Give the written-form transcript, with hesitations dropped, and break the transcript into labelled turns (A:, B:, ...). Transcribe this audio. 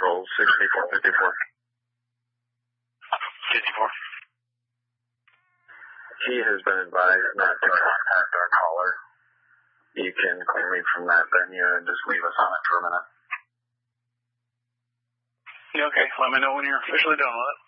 A: Control 6454.
B: 54.
A: He has been advised not to contact our caller. You can clear me from that venue and just leave us on it for a minute.
B: Yeah, okay. Let me know when you're officially done with it.